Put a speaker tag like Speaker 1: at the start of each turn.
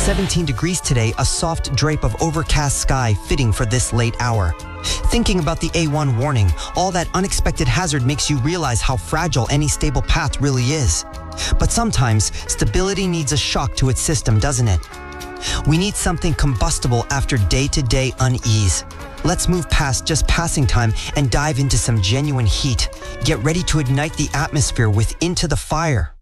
Speaker 1: 17 degrees today, a soft drape of overcast sky fitting for this late hour. Thinking about the A1 warning, all that unexpected hazard makes you realize how fragile any stable path really is. But sometimes, stability needs a shock to its system, doesn't it? We need something combustible after day-to-day unease. Let's move past just passing time and dive into some genuine heat. Get ready to ignite the atmosphere with Into the Fire.